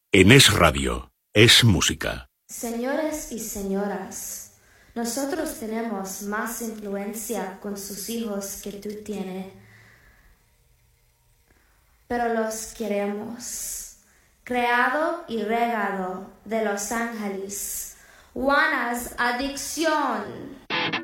En Es Radio, es música. Señores y señoras, nosotros tenemos más influencia con sus hijos que tú tienes, pero los queremos. Creado y regado de Los Ángeles, Juana's Adicción.